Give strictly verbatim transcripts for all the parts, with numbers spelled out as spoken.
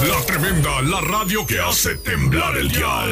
La tremenda, la radio que hace temblar el dial.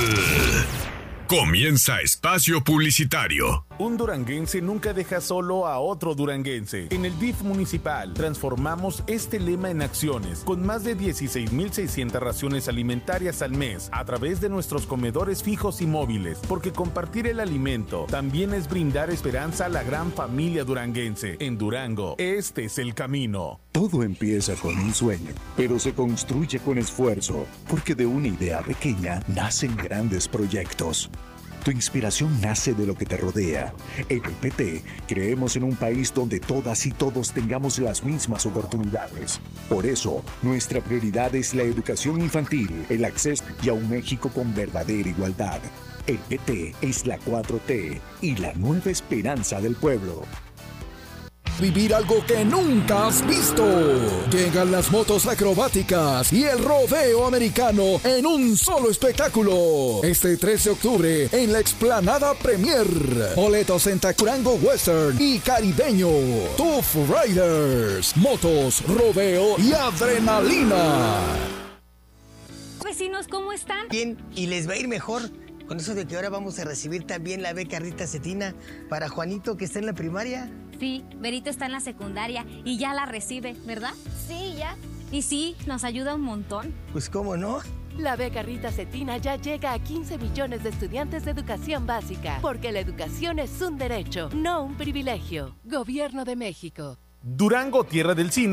Comienza Espacio Publicitario. Un duranguense nunca deja solo a otro duranguense. En el D I F municipal transformamos este lema en acciones con más de dieciséis mil seiscientas raciones alimentarias al mes a través de nuestros comedores fijos y móviles, porque compartir el alimento también es brindar esperanza a la gran familia duranguense. En Durango, este es el camino. Todo empieza con un sueño, pero se construye con esfuerzo, porque de una idea pequeña nacen grandes proyectos. Tu inspiración nace de lo que te rodea. En el P T creemos en un país donde todas y todos tengamos las mismas oportunidades. Por eso, nuestra prioridad es la educación infantil, el acceso y a un México con verdadera igualdad. El P T es la cuatro T y la nueva esperanza del pueblo. Vivir algo que nunca has visto. Llegan las motos acrobáticas y el rodeo americano en un solo espectáculo. Este trece de octubre en la Explanada Premier. Boletos en Tacurango Western y Caribeño. Tough Riders, motos, rodeo y adrenalina. Vecinos, ¿cómo están? Bien, y les va a ir mejor. Con eso de que ahora vamos a recibir también la beca Rita Cetina para Juanito, que está en la primaria. Sí, Berito está en la secundaria y ya la recibe, ¿verdad? Sí, ya. Y sí, nos ayuda un montón. Pues, ¿cómo no? La beca Rita Cetina ya llega a quince millones de estudiantes de educación básica, porque la educación es un derecho, no un privilegio. Gobierno de México. Durango, tierra del cine.